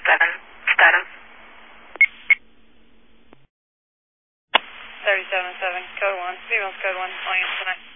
Status. 37-7, code 1, females code 1, calling in tonight.